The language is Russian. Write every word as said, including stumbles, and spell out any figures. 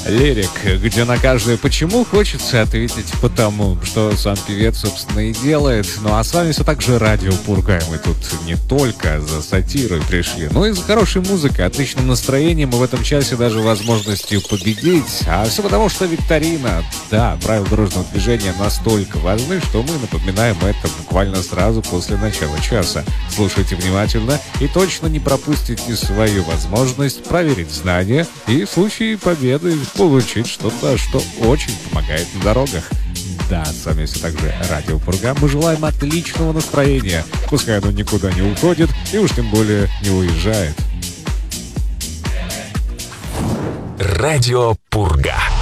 лирик, где на каждое «почему» хочется ответить «потому», что сам певец, собственно, и делает. Ну а с вами все так же Радио Пурга. Мы тут не только за сатирой пришли, но и за хорошей музыкой, отличным настроением и в этом часе даже возможностью победить. А все потому, что викторина, да, правила дорожного движения настолько важны, что мы напоминаем это буквально сразу после начала часа. Слушайте внимательно и точно не пропустите свою возможность проверить знания и в случае победы получить что-то, что очень помогает на дорогах. Да, с вами все так же Радио Пурга. Мы желаем отличного настроения. Пускай оно никуда не уходит и уж тем более не уезжает. Радио Пурга.